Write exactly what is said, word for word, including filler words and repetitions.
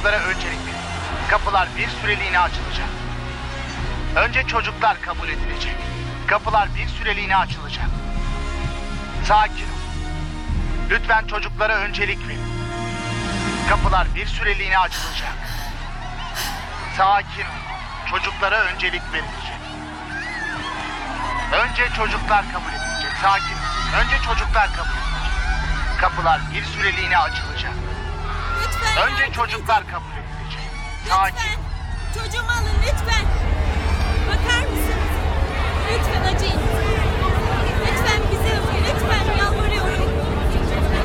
çocuklara öncelik verin. Kapılar bir süreliğine açılacak. Önce çocuklar kabul edilecek. Kapılar bir süreliğine açılacak. Sakin olun. Lütfen çocuklara öncelik verin. Kapılar bir süreliğine açılacak. Sakin olun. Çocuklara öncelik verilecek. Önce çocuklar kabul edilecek. Sakin olun. Önce çocuklar kabul edilecek. Kapılar bir süreliğine açılacak. Lütfen Önce yardım çocuklar edin. kabul edilecek. Sakin. Lütfen. Çocuğumu alın lütfen. Bakar mısınız? Lütfen acıyın. Lütfen bizi alın. Lütfen yalvarırım.